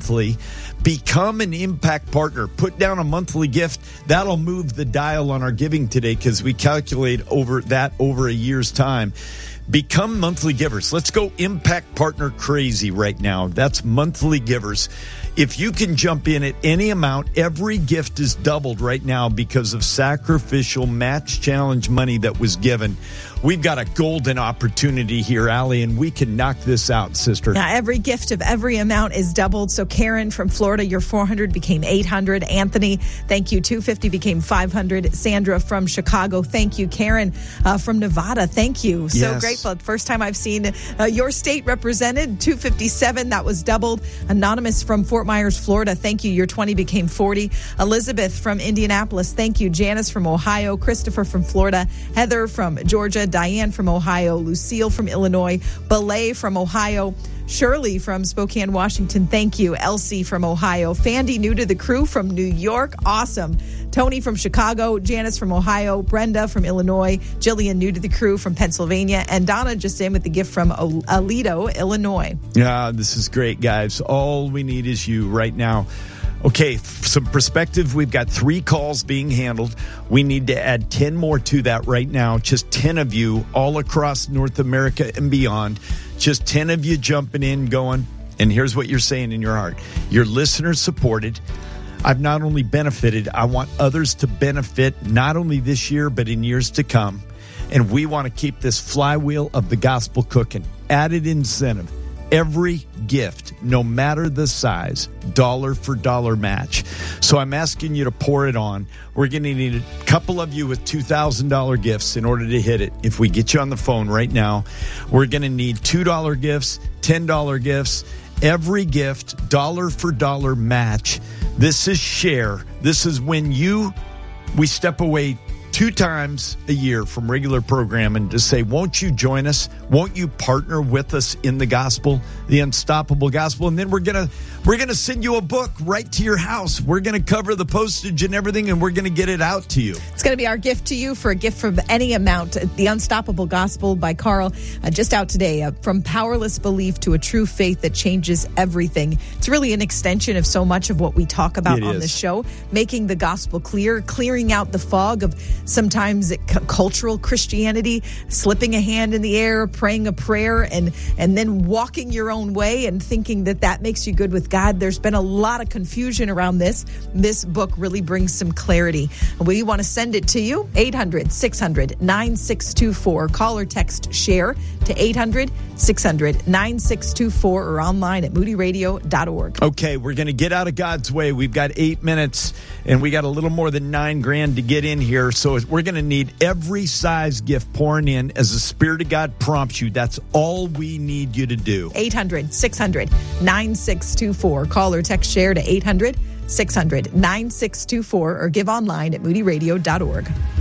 monthly. Become an impact partner. Put down a monthly gift. That'll move the dial on our giving today because we calculate over a year's time. Become monthly givers. Let's go impact partner crazy right now. That's monthly givers. If you can jump in at any amount, every gift is doubled right now because of sacrificial match challenge money that was given. We've got a golden opportunity here, Allie, and we can knock this out, sister. Now, every gift of every amount is doubled. So Karen from Florida, your $400 became $800. Anthony, thank you. $250 became $500. Sandra from Chicago, thank you. Karen from Nevada, thank you. So Yes. grateful. First time I've seen your state represented. $257, that was doubled. Anonymous from Fort Myers, Florida, thank you. Your $20 became $40. Elizabeth from Indianapolis, thank you. Janice from Ohio. Christopher from Florida. Heather from Georgia. Diane from Ohio. Lucille from Illinois. Belay from Ohio. Shirley from Spokane, Washington, thank you. Elsie from Ohio. Fandy, new to the crew from New York, awesome. Tony from Chicago. Janice from Ohio. Brenda from Illinois. Jillian, new to the crew from Pennsylvania. And Donna just in with the gift from Aledo, Illinois. Yeah, this is great, guys. All we need is you right now. Okay, some perspective. We've got 3 calls being handled. We need to add 10 more to that right now. Just 10 of you all across North America and beyond. Just 10 of you jumping in, going, and here's what you're saying in your heart. Your listeners supported. I've not only benefited, I want others to benefit not only this year, but in years to come. And we want to keep this flywheel of the gospel cooking. Added incentive. Every gift, no matter the size, dollar for dollar match. So I'm asking you to pour it on. We're going to need a couple of you with $2,000 gifts in order to hit it. If we get you on the phone right now, we're going to need $2 gifts, $10 gifts. Every gift, dollar for dollar match. This is share. This is when we step away 2 times a year from regular programming to say, won't you join us? Won't you partner with us in the gospel, the unstoppable gospel? And then we're gonna send you a book right to your house. We're gonna cover the postage and everything, and we're gonna get it out to you. It's going to be our gift to you for a gift from any amount. The Unstoppable Gospel by Carl, just out today. From powerless belief to a true faith that changes everything. It's really an extension of so much of what we talk about on this show. Making the gospel clear, clearing out the fog of sometimes cultural Christianity, slipping a hand in the air, praying a prayer, and then walking your own way and thinking that makes you good with God. There's been a lot of confusion around this. This book really brings some clarity. We want to send it to you. 800-600-9624. Call or text SHARE to 800-600-9624 or online at moodyradio.org. Okay, we're going to get out of God's way. We've got 8 minutes, and we got a little more than $9,000 to get in here. So we're going to need every size gift pouring in as the Spirit of God prompts you. That's all we need you to do. 800-600-9624. Call or text SHARE to 800-600-9624 or give online at moodyradio.org.